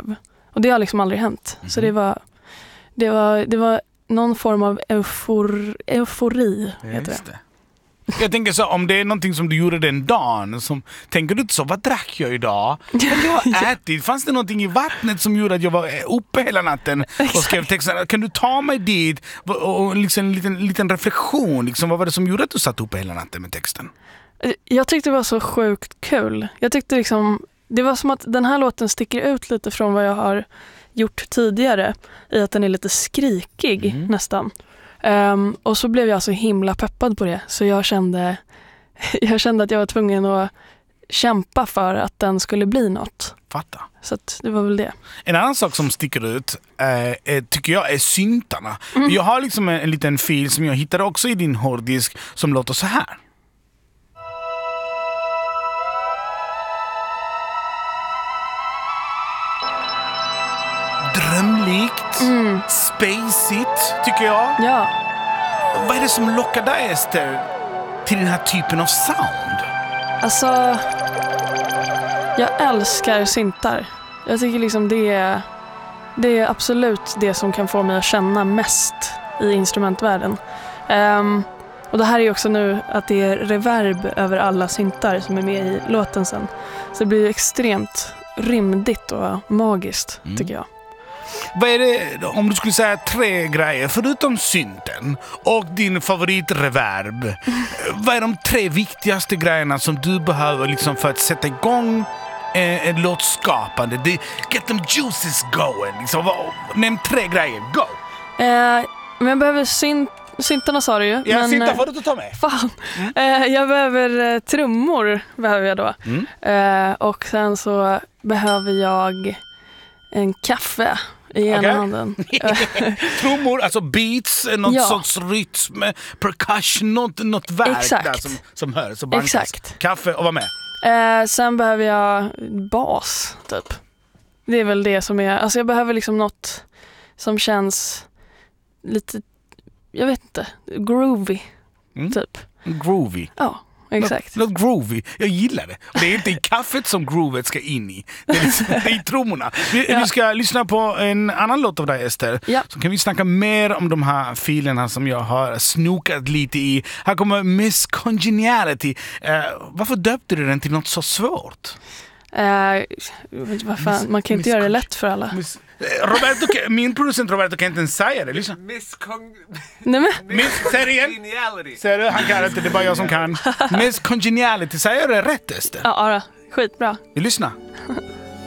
själv. Och det har liksom aldrig hänt. Så det var någon form av eufori, heter det. Jag tänker så, om det är någonting som du gjorde den dagen, tänker du inte så, vad drack jag idag? Vad jag har ätit? Fanns det någonting i vattnet som gjorde att jag var uppe hela natten och skrev texten? Kan du ta mig dit? Och liksom en liten reflektion, liksom, vad var det som gjorde att du satt uppe hela natten med texten? Jag tyckte det var så sjukt kul. Jag tyckte liksom, det var som att den här låten sticker ut lite från vad jag har gjort tidigare, i att den är lite skrikig nästan. Och så blev jag så himla peppad på det, så jag kände att jag var tvungen att kämpa för att den skulle bli något. Fatta. Så att det var väl det. En annan sak som sticker ut tycker jag är syntarna. Jag har liksom en liten fil som jag hittade också i din hårddisk som låter så här. Drömlikt, spacigt tycker jag. Ja. Vad är det som lockar dig, Ester, till den här typen av sound? Alltså, jag älskar syntar. Jag tycker liksom det är absolut det som kan få mig att känna mest i instrumentvärlden. Och det här är också nu att det är reverb över alla syntar som är med i låten sen. Så det blir extremt rymdigt och magiskt, tycker jag. Vad är det, om du skulle säga 3 grejer förutom synten och din favoritreverb, vad är de 3 viktigaste grejerna som du behöver liksom för att sätta igång en låtskapande? Get them juices going liksom. Nämn 3 grejer, go! Men jag behöver syntarna, sa du ju. Ja, men, syntar får du inte ta med. Fan. Jag behöver trummor, behöver jag då. Och sen så behöver jag en kaffe i ena handen. Trummor, alltså beats, någon sorts rytm, percussion, något verk där som hörs och bankas. Exakt. Kaffe och vad med? Sen behöver jag bas, typ. Det är väl det som är... Alltså jag behöver liksom något som känns lite... Jag vet inte. Groovy, typ. Groovy. Ja. Exakt. Något groovy. Jag gillar det. Och det är inte i kaffet som groovet ska in i. Det är i trummorna. Vi ska lyssna på en annan låt av dig, Ester. Ja. Så kan vi snacka mer om de här filerna som jag har snokat lite i. Här kommer Miss Congeniality. Varför döpte du den till något så svårt? Vad fan, man kan inte göra det lätt för alla. Min producent Roberto kan inte ens säga det. Lyssna. Säg det igen. Säger du? Han kan inte, det är bara jag som kan. Miss Congeniality, säger du det rätt, Ester? Ja, skitbra. Vi lyssnar.